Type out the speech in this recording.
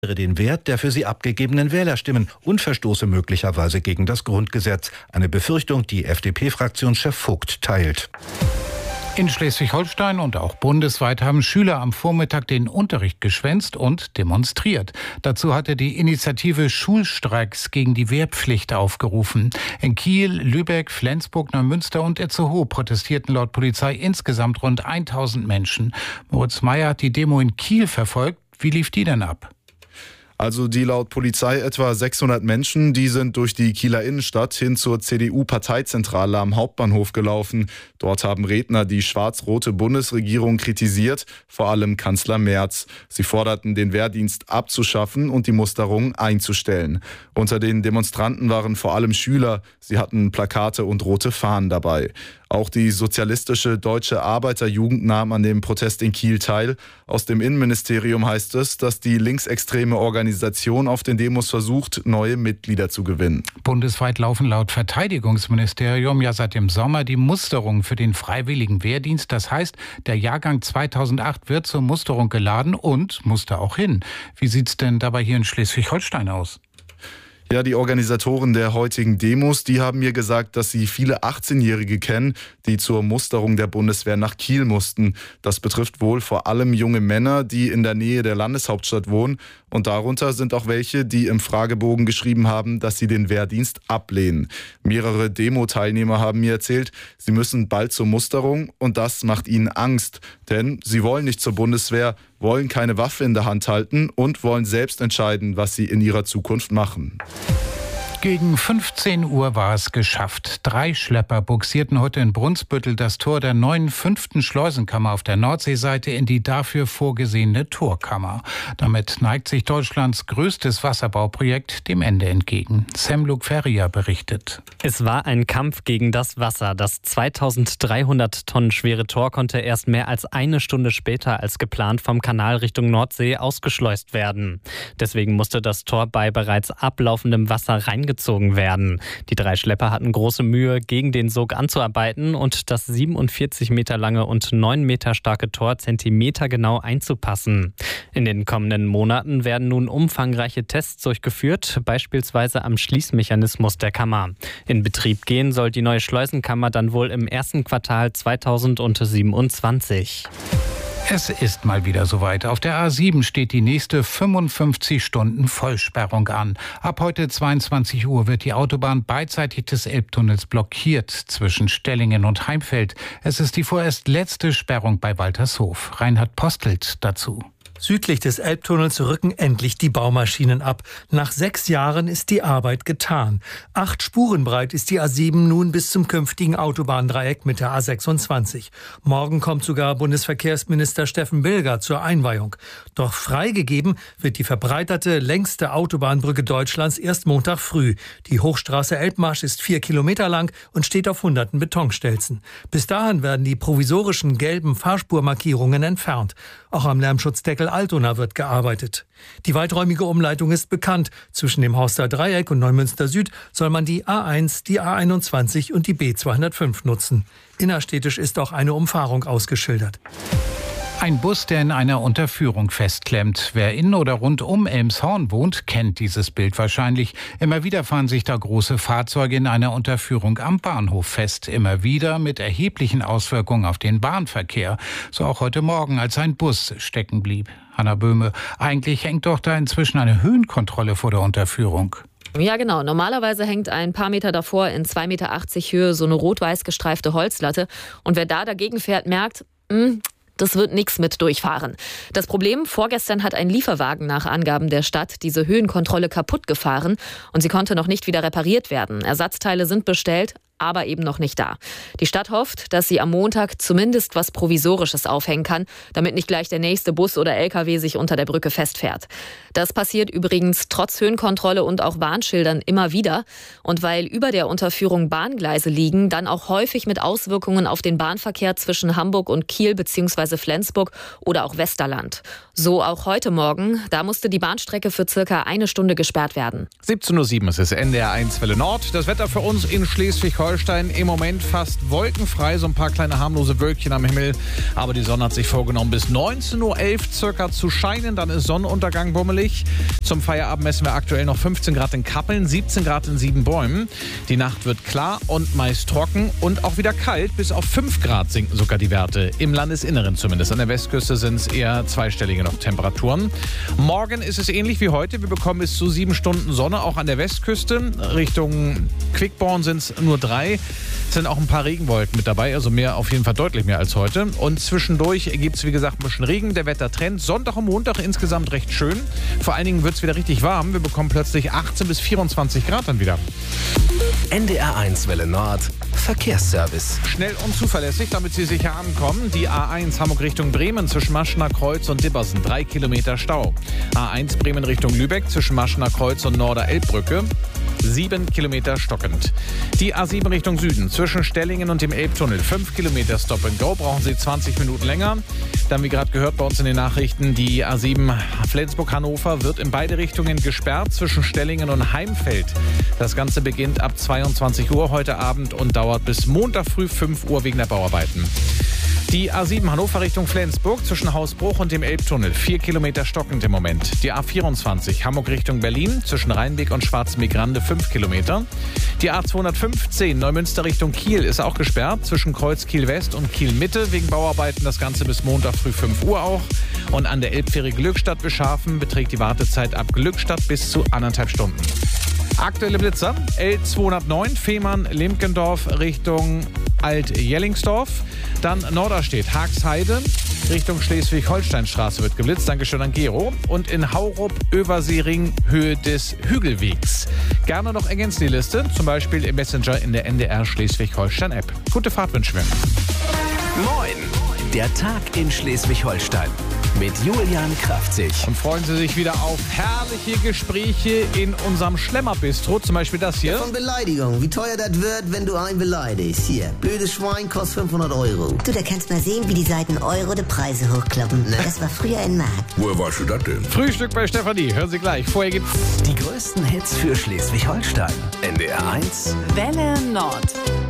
den Wert der für sie abgegebenen Wählerstimmen und verstoße möglicherweise gegen das Grundgesetz. Eine Befürchtung, die FDP-Fraktionschef Vogt teilt. In Schleswig-Holstein und auch bundesweit haben Schüler am Vormittag den Unterricht geschwänzt und demonstriert. Dazu hatte die Initiative Schulstreiks gegen die Wehrpflicht aufgerufen. In Kiel, Lübeck, Flensburg, Neumünster und Itzehoe protestierten laut Polizei insgesamt rund 1000 Menschen. Moritz Meyer hat die Demo in Kiel verfolgt. Wie lief die denn ab? Also die laut Polizei etwa 600 Menschen, die sind durch die Kieler Innenstadt hin zur CDU-Parteizentrale am Hauptbahnhof gelaufen. Dort haben Redner die schwarz-rote Bundesregierung kritisiert, vor allem Kanzler Merz. Sie forderten, den Wehrdienst abzuschaffen und die Musterung einzustellen. Unter den Demonstranten waren vor allem Schüler. Sie hatten Plakate und rote Fahnen dabei. Auch die sozialistische Deutsche Arbeiterjugend nahm an dem Protest in Kiel teil. Aus dem Innenministerium heißt es, dass die linksextreme Organisation auf den Demos versucht, neue Mitglieder zu gewinnen. Bundesweit laufen laut Verteidigungsministerium ja seit dem Sommer die Musterungen für den freiwilligen Wehrdienst. Das heißt, der Jahrgang 2008 wird zur Musterung geladen und muss da auch hin. Wie sieht's denn dabei hier in Schleswig-Holstein aus? Ja, die Organisatoren der heutigen Demos, die haben mir gesagt, dass sie viele 18-Jährige kennen, die zur Musterung der Bundeswehr nach Kiel mussten. Das betrifft wohl vor allem junge Männer, die in der Nähe der Landeshauptstadt wohnen. Und darunter sind auch welche, die im Fragebogen geschrieben haben, dass sie den Wehrdienst ablehnen. Mehrere Demo-Teilnehmer haben mir erzählt, sie müssen bald zur Musterung und das macht ihnen Angst. Denn sie wollen nicht zur Bundeswehr, wollen keine Waffe in der Hand halten und wollen selbst entscheiden, was sie in ihrer Zukunft machen. Gegen 15 Uhr war es geschafft. 3 Schlepper buxierten heute in Brunsbüttel das Tor der neuen 5. Schleusenkammer auf der Nordseeseite in die dafür vorgesehene Torkammer. Damit neigt sich Deutschlands größtes Wasserbauprojekt dem Ende entgegen. Semluk Feria berichtet. Es war ein Kampf gegen das Wasser. Das 2300 Tonnen schwere Tor konnte erst mehr als eine Stunde später als geplant vom Kanal Richtung Nordsee ausgeschleust werden. Deswegen musste das Tor bei bereits ablaufendem Wasser reingezogen werden. Die 3 Schlepper hatten große Mühe, gegen den Sog anzuarbeiten und das 47 Meter lange und 9 Meter starke Tor zentimetergenau einzupassen. In den kommenden Monaten werden nun umfangreiche Tests durchgeführt, beispielsweise am Schließmechanismus der Kammer. In Betrieb gehen soll die neue Schleusenkammer dann wohl im ersten Quartal 2027. Es ist mal wieder soweit. Auf der A7 steht die nächste 55 Stunden Vollsperrung an. Ab heute 22 Uhr wird die Autobahn beidseitig des Elbtunnels blockiert zwischen Stellingen und Heimfeld. Es ist die vorerst letzte Sperrung bei Waltershof. Reinhard Postelt dazu. Südlich des Elbtunnels rücken endlich die Baumaschinen ab. Nach 6 Jahren ist die Arbeit getan. 8 Spuren breit ist die A7 nun bis zum künftigen Autobahndreieck mit der A26. Morgen kommt sogar Bundesverkehrsminister Steffen Bilger zur Einweihung. Doch freigegeben wird die verbreiterte, längste Autobahnbrücke Deutschlands erst Montag früh. Die Hochstraße Elbmarsch ist 4 Kilometer lang und steht auf hunderten Betonstelzen. Bis dahin werden die provisorischen gelben Fahrspurmarkierungen entfernt. Auch am Lärmschutzdeckel Altona wird gearbeitet. Die weiträumige Umleitung ist bekannt. Zwischen dem Horster Dreieck und Neumünster Süd soll man die A1, die A21 und die B205 nutzen. Innerstädtisch ist auch eine Umfahrung ausgeschildert. Ein Bus, der in einer Unterführung festklemmt. Wer in oder rund um Elmshorn wohnt, kennt dieses Bild wahrscheinlich. Immer wieder fahren sich da große Fahrzeuge in einer Unterführung am Bahnhof fest. Immer wieder mit erheblichen Auswirkungen auf den Bahnverkehr. So auch heute Morgen, als ein Bus stecken blieb. Hanna Böhme, eigentlich hängt doch da inzwischen eine Höhenkontrolle vor der Unterführung. Ja, genau. Normalerweise hängt ein paar Meter davor in 2,80 Meter Höhe so eine rot-weiß gestreifte Holzlatte. Und wer da dagegen fährt, merkt, das wird nichts mit durchfahren. Das Problem, vorgestern hat ein Lieferwagen nach Angaben der Stadt diese Höhenkontrolle kaputt gefahren und sie konnte noch nicht wieder repariert werden. Ersatzteile sind bestellt, aber eben noch nicht da. Die Stadt hofft, dass sie am Montag zumindest was Provisorisches aufhängen kann, damit nicht gleich der nächste Bus oder LKW sich unter der Brücke festfährt. Das passiert übrigens trotz Höhenkontrolle und auch Warnschildern immer wieder. Und weil über der Unterführung Bahngleise liegen, dann auch häufig mit Auswirkungen auf den Bahnverkehr zwischen Hamburg und Kiel bzw. Flensburg oder auch Westerland. So auch heute Morgen. Da musste die Bahnstrecke für circa 1 Stunde gesperrt werden. 17:07 Uhr ist es, NDR 1 Welle Nord. Das Wetter für uns in Schleswig-Holstein Schleswig-Holstein im Moment fast wolkenfrei, so ein paar kleine harmlose Wölkchen am Himmel. Aber die Sonne hat sich vorgenommen, bis 19.11 Uhr circa zu scheinen. Dann ist Sonnenuntergang bummelig. Zum Feierabend messen wir aktuell noch 15 Grad in Kappeln, 17 Grad in Siebenbäumen. Die Nacht wird klar und meist trocken und auch wieder kalt. Bis auf 5 Grad sinken sogar die Werte. Im Landesinneren zumindest. An der Westküste sind es eher zweistellige noch Temperaturen. Morgen ist es ähnlich wie heute. Wir bekommen bis zu 7 Stunden Sonne, auch an der Westküste. Richtung Quickborn sind es nur 3. Es sind auch ein paar Regenwolken mit dabei, also mehr, auf jeden Fall deutlich mehr als heute. Und zwischendurch gibt es, wie gesagt, ein bisschen Regen. Der Wettertrend Sonntag und Montag insgesamt recht schön. Vor allen Dingen wird es wieder richtig warm. Wir bekommen plötzlich 18 bis 24 Grad dann wieder. NDR1 Welle Nord, Verkehrsservice. Schnell und zuverlässig, damit Sie sicher ankommen. Die A1 Hamburg Richtung Bremen zwischen Maschener Kreuz und Dibbersen, 3 Kilometer Stau. A1 Bremen Richtung Lübeck zwischen Maschener Kreuz und Norder-Elbbrücke, 7 Kilometer stockend. Die A7 Richtung Süden zwischen Stellingen und dem Elbtunnel, 5 Kilometer Stop and Go, brauchen Sie 20 Minuten länger. Dann, wie gerade gehört bei uns in den Nachrichten, die A7 Flensburg-Hannover wird in beide Richtungen gesperrt zwischen Stellingen und Heimfeld. Das Ganze beginnt ab 22 Uhr heute Abend und dauert bis Montag früh 5 Uhr wegen der Bauarbeiten. Die A7 Hannover Richtung Flensburg zwischen Hausbruch und dem Elbtunnel, 4 Kilometer stockend im Moment. Die A24 Hamburg Richtung Berlin zwischen Rheinbeck und Schwarzmeer-Grande, 5 Kilometer. Die A215 Neumünster Richtung Kiel ist auch gesperrt zwischen Kreuz Kiel-West und Kiel-Mitte wegen Bauarbeiten. Das Ganze bis Montag früh 5 Uhr auch. Und an der Elbfähre Glückstadt-Beschafen beträgt die Wartezeit ab Glückstadt bis zu 1,5 Stunden. Aktuelle Blitzer, L209 Fehmarn-Limkendorf Richtung Alt-Jellingsdorf. Dann Norderstedt, Haagsheide Richtung Schleswig-Holstein-Straße wird geblitzt. Dankeschön an Gero. Und in Haurup, Översee-Ring, Höhe des Hügelwegs. Gerne noch ergänzen die Liste, zum Beispiel im Messenger in der NDR Schleswig-Holstein-App. Gute Fahrt wünschen wir. Moin, der Tag in Schleswig-Holstein mit Julian Kraftzig. Und freuen Sie sich wieder auf herrliche Gespräche in unserem Schlemmerbistro. Zum Beispiel das hier. Von Beleidigung. Wie teuer das wird, wenn du einen beleidigst. Hier, blödes Schwein kostet 500 Euro. Du, da kannst mal sehen, wie die Seiten Euro die Preise hochkloppen. Ne? Das war früher ein Markt. Woher weißt du das denn? Frühstück bei Stefanie. Hören Sie gleich. Vorher gibt's die größten Hits für Schleswig-Holstein. NDR1 Welle Nord.